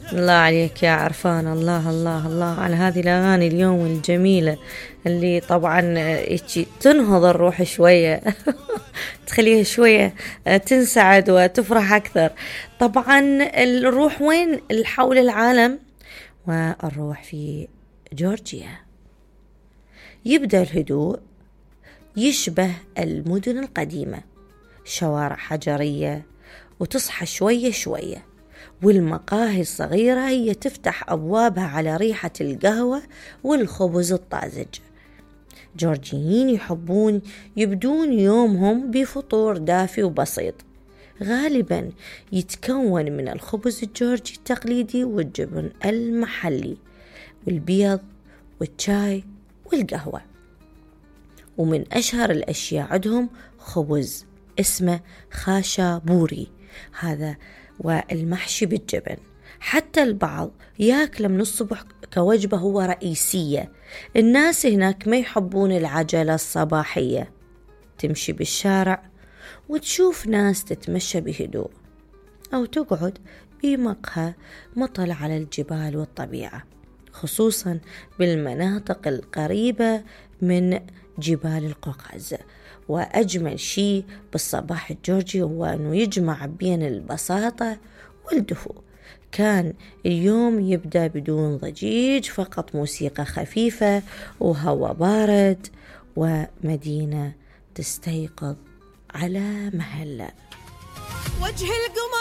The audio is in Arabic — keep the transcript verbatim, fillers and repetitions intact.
الله عليك يا عرفان، الله الله الله على هذه الأغاني اليوم الجميلة اللي طبعا تنهض الروح شوية تخليها شوية تنسعد وتفرح أكثر. طبعا الروح وين؟ حول العالم، والروح في جورجيا. يبدأ الهدوء يشبه المدن القديمة، شوارع حجرية وتصحى شوية شوية، والمقاهي الصغيرة هي تفتح أبوابها على ريحة القهوة والخبز الطازج. جورجيين يحبون يبدون يومهم بفطور دافي وبسيط، غالبا يتكون من الخبز الجورجي التقليدي والجبن المحلي والبيض والشاي والقهوة. ومن أشهر الأشياء عندهم خبز اسمه خاشا بوري، هذا والمحشي بالجبن. حتى البعض ياكل من الصبح كوجبة هو رئيسية. الناس هناك ما يحبون العجلة الصباحية، تمشي بالشارع وتشوف ناس تتمشى بهدوء أو تقعد بمقهى مطل على الجبال والطبيعة، خصوصا بالمناطق القريبة من جبال القوقاز. وأجمل شيء بالصباح الجورجي هو أنه يجمع بين البساطة والدفء. كان اليوم يبدأ بدون ضجيج، فقط موسيقى خفيفة وهواء بارد، ومدينة تستيقظ على مهل. وجه القمر